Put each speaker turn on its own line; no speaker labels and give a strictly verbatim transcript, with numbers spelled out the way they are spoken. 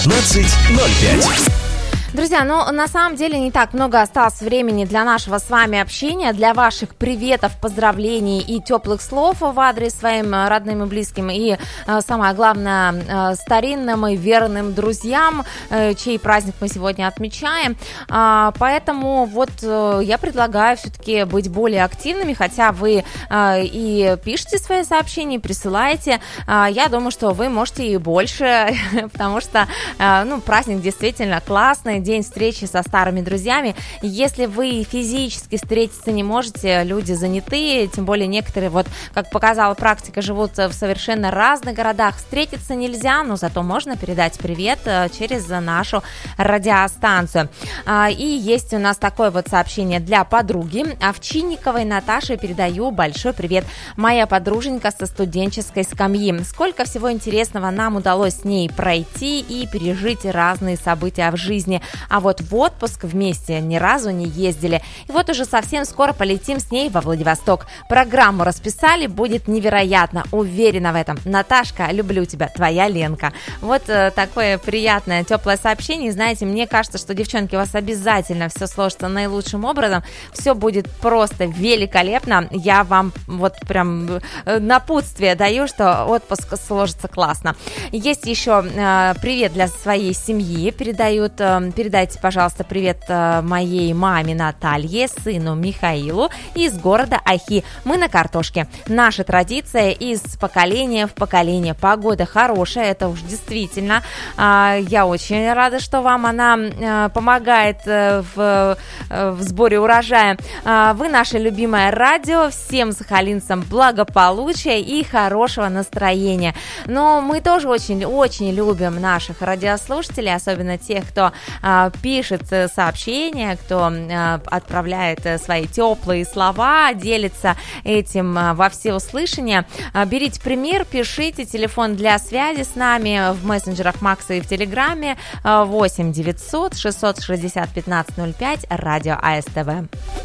пятнадцать ноль пять.
Друзья, ну, на самом деле не так много осталось времени для нашего с вами общения, для ваших приветов, поздравлений и теплых слов в адрес своим родным и близким, и, самое главное, старинным и верным друзьям, чей праздник мы сегодня отмечаем. Поэтому вот я предлагаю все-таки быть более активными, хотя вы и пишете свои сообщения, присылаете. Я думаю, что вы можете и больше, потому что, ну, праздник действительно классный, день встречи со старыми друзьями. Если вы физически встретиться не можете, люди заняты, тем более некоторые, вот как показала практика, живут в совершенно разных городах, встретиться нельзя, но зато можно передать привет через нашу радиостанцию. И есть у нас такое вот сообщение для подруги Овчинниковой Наташи. Передаю большой привет. Моя подруженька со студенческой скамьи. Сколько всего интересного нам удалось с ней пройти и пережить разные события в жизни. А вот в отпуск вместе ни разу не ездили. И вот уже совсем скоро полетим с ней во Владивосток. Программу расписали, будет невероятно, уверена в этом. Наташка, люблю тебя, твоя Ленка. Вот э, такое приятное, теплое сообщение. Знаете, мне кажется, что, девчонки, у вас обязательно все сложится наилучшим образом. Все будет просто великолепно. Я вам вот прям напутствие даю, что отпуск сложится классно. Есть еще э, привет для своей семьи. Передают э, Передайте, пожалуйста, привет моей маме Наталье, сыну Михаилу из города Ахи. Мы на картошке. Наша традиция из поколения в поколение. Погода хорошая, это уж действительно. Я очень рада, что вам она помогает в, в сборе урожая. Вы наше любимое радио. Всем сахалинцам благополучия и хорошего настроения. Но мы тоже очень-очень любим наших радиослушателей, особенно тех, кто пишет сообщения, кто отправляет свои теплые слова, делится этим во всеуслышание. Берите пример, пишите, телефон для связи с нами в мессенджерах Макса и в Телеграме восемь девятьсот шестьсот шестьдесят пятнадцать ноль пять, радио АСТВ.